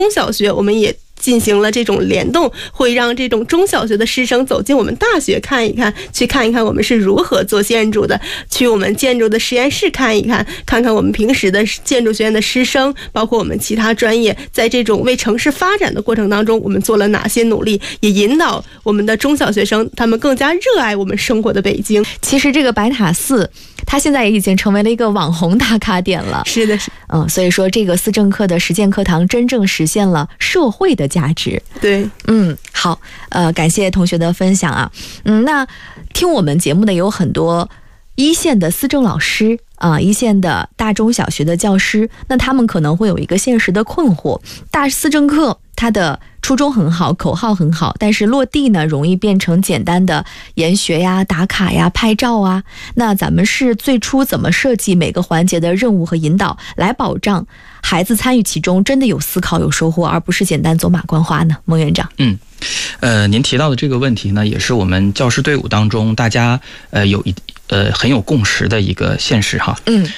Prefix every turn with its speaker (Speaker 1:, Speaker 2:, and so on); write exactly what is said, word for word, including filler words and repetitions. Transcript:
Speaker 1: 小学我们也进行了这种联动，会让这种中小学的师生走进我们大学看一看，去看一看我们是如何做建筑的，去我们建筑的实验室看一看，看看我们平时的建筑学院的师生，包括我们其他专业，在这种为城市发展的过程当中，我们做了哪些努力，也引导我们的中小学生他们更加热爱我们生活的北京。
Speaker 2: 其实这个白塔寺它现在也已经成为了一个网红打卡点了。
Speaker 1: 是的，是
Speaker 2: 嗯，所以说这个思政课的实践课堂真正实现了社会的价值。
Speaker 1: 对，
Speaker 2: 嗯，好，呃，感谢同学的分享啊。嗯，那听我们节目的有很多一线的思政老师啊、呃，一线的大中小学的教师，那他们可能会有一个现实的困惑：大思政课它的初衷很好，口号很好，但是落地呢，容易变成简单的研学呀、打卡呀、拍照啊。那咱们是最初怎么设计每个环节的任务和引导，来保障孩子参与其中真的有思考、有收获，而不是简单走马观花呢？孟院长，
Speaker 3: 嗯。呃，您提到的这个问题呢，也是我们教师队伍当中大家呃有一呃很有共识的一个现实哈。
Speaker 2: 嗯，